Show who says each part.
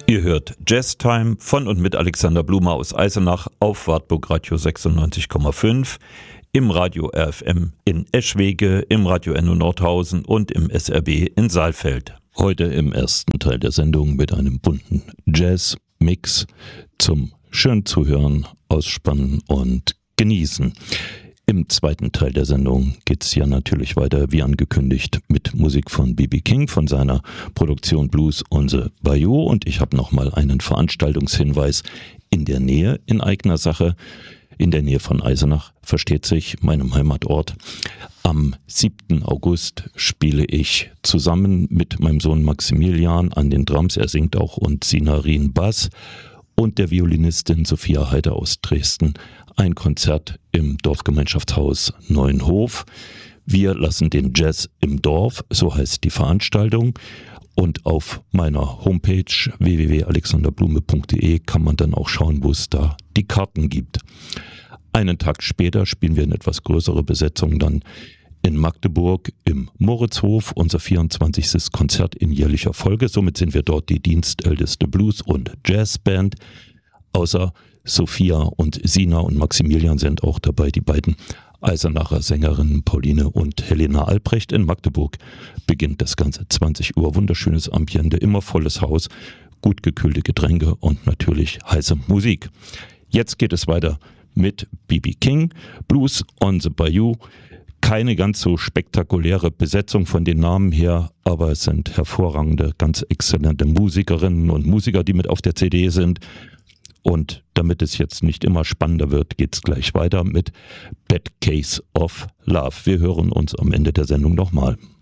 Speaker 1: Ihr hört Jazz Time von und mit Alexander Blumer aus Eisenach auf Wartburg Radio 96,5, im Radio RFM in Eschwege, im Radio Enno Nordhausen und im SRB in Saalfeld.
Speaker 2: Heute im ersten Teil der Sendung mit einem bunten Jazz-Mix zum schön zuhören, ausspannen und genießen. Im zweiten Teil der Sendung geht's ja natürlich weiter, wie angekündigt, mit Musik von B.B. King von seiner Produktion Blues on the Bayou. Und ich habe nochmal einen Veranstaltungshinweis in der Nähe, in eigener Sache, in der Nähe von Eisenach, versteht sich, meinem Heimatort. Am 7. August spiele ich zusammen mit meinem Sohn Maximilian an den Drums, er singt auch, und Sinarin Bass, und der Violinistin Sophia Heider aus Dresden ein Konzert im Dorfgemeinschaftshaus Neuenhof. Wir lassen den Jazz im Dorf, so heißt die Veranstaltung. Und auf meiner Homepage www.alexanderblume.de kann man dann auch schauen, wo es da die Karten gibt. Einen Tag später spielen wir in etwas größere Besetzung dann in Magdeburg im Moritzhof, unser 24. Konzert in jährlicher Folge. Somit sind wir dort die dienstälteste Blues- und Jazzband. Außer Sophia und Sina und Maximilian sind auch dabei, die beiden Eisenacher Sängerinnen Pauline und Helena Albrecht. In Magdeburg beginnt das Ganze 20 Uhr. Wunderschönes Ambiente, immer volles Haus, gut gekühlte Getränke und natürlich heiße Musik. Jetzt geht es weiter mit B.B. King, Blues on the Bayou. Keine ganz so spektakuläre Besetzung von den Namen her, aber es sind hervorragende, ganz exzellente Musikerinnen und Musiker, die mit auf der CD sind. Und damit es jetzt nicht immer spannender wird, geht's gleich weiter mit Bad Case of Love. Wir hören uns am Ende der Sendung nochmal.